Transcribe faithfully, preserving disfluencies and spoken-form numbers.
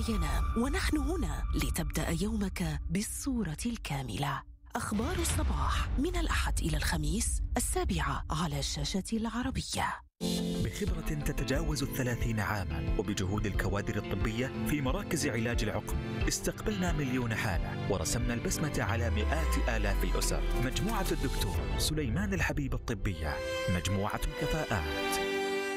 ينام، ونحن هنا لتبدأ يومك بالصورة الكاملة. أخبار الصباح من الأحد إلى الخميس السابعة على الشاشة العربية. بخبرة تتجاوز الثلاثين عاما وبجهود الكوادر الطبية في مراكز علاج العقم، استقبلنا مليون حالة ورسمنا البسمة على مئات آلاف الأسر. مجموعة الدكتور سليمان الحبيب الطبية، مجموعة الكفاءات.